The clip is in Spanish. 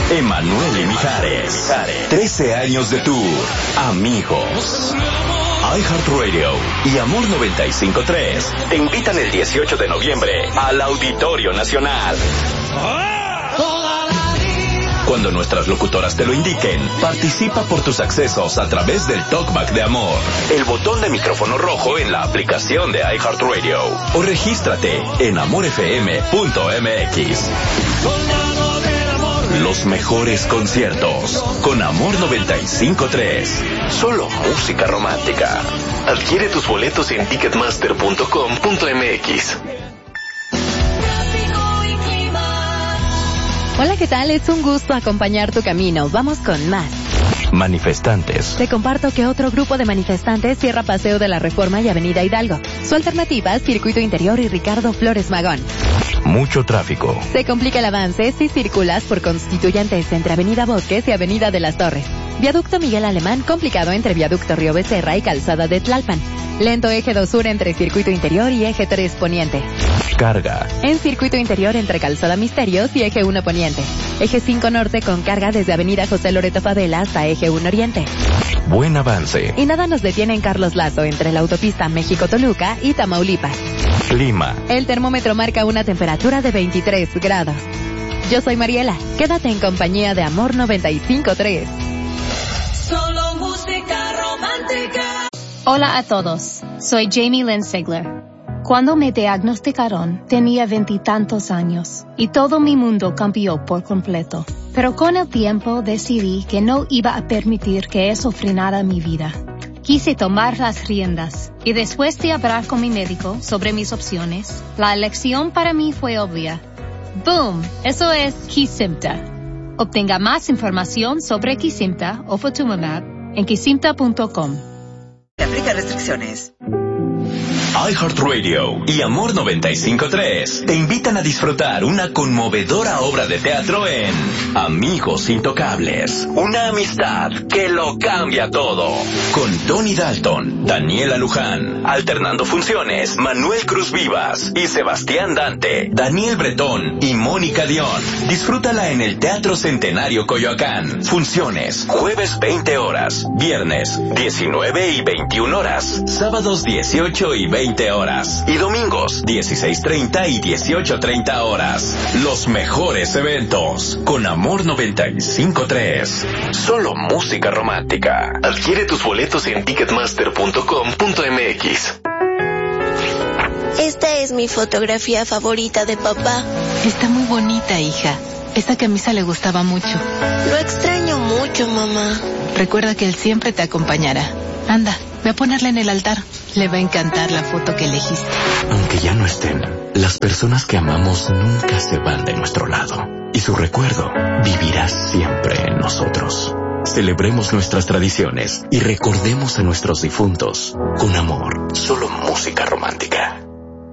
Emanuel y Mijares. 13 años de tour. Amigos. iHeartRadio y Amor 95.3 te invitan el 18 de noviembre al Auditorio Nacional. Cuando nuestras locutoras te lo indiquen, participa por tus accesos a través del Talkback de Amor, el botón de micrófono rojo en la aplicación de iHeartRadio, o regístrate en amorfm.mx. Los mejores conciertos con Amor 95.3. Solo música romántica. Adquiere tus boletos en ticketmaster.com.mx. Hola, ¿qué tal? Es un gusto acompañar tu camino. Vamos con más. Manifestantes. Te comparto que otro grupo de manifestantes cierra Paseo de la Reforma y Avenida Hidalgo. Su alternativa, Circuito Interior y Ricardo Flores Magón. Mucho tráfico. Se complica el avance si circulas por Constituyentes entre Avenida Bosques y Avenida de las Torres. Viaducto Miguel Alemán complicado entre Viaducto Río Becerra y Calzada de Tlalpan. Lento Eje 2 Sur entre Circuito Interior y Eje 3 Poniente. Carga. En Circuito Interior entre Calzada Misterios y Eje 1 Poniente. Eje 5 Norte con carga desde Avenida José Loreto Favela hasta Eje 1 Oriente. Buen avance. Y nada nos detiene en Carlos Lazo entre la autopista México-Toluca y Tamaulipas. Clima. El termómetro marca una temperatura de 23 grados. Yo soy Mariela. Quédate en compañía de Amor 95.3. Solo música romántica. Hola a todos. Soy Jamie Lynn Sigler. Cuando me diagnosticaron, tenía 20 y tantos años y todo mi mundo cambió por completo. Pero con el tiempo decidí que no iba a permitir que eso frenara mi vida. Quise tomar las riendas y después de hablar con mi médico sobre mis opciones, la elección para mí fue obvia. ¡Boom! Eso es Kesimpta. Obtenga más información sobre Kesimpta o Ofatumumab en kesimpta.com. Aplica restricciones. iHeartRadio y Amor 95.3 te invitan a disfrutar una conmovedora obra de teatro en Amigos Intocables. Una amistad que lo cambia todo. Con Tony Dalton, Daniela Luján, alternando funciones, Manuel Cruz Vivas y Sebastián Dante, Daniel Bretón y Mónica Dion. Disfrútala en el Teatro Centenario Coyoacán. Funciones, jueves 20 horas, viernes 19 y 21 horas, sábados 18 y 20 horas y domingos 16:30 y 18:30 horas. Los mejores eventos con Amor 95.3. Solo música romántica. Adquiere tus boletos en ticketmaster.com.mx. Esta es mi fotografía favorita de papá. Está muy bonita, hija. Esta camisa le gustaba mucho. Lo extraño mucho, mamá. Recuerda que él siempre te acompañará. Anda, ve a ponerla en el altar. Le va a encantar la foto que elegiste. Aunque ya no estén, las personas que amamos nunca se van de nuestro lado. Y su recuerdo vivirá siempre en nosotros. Celebremos nuestras tradiciones y recordemos a nuestros difuntos con amor. Solo música romántica.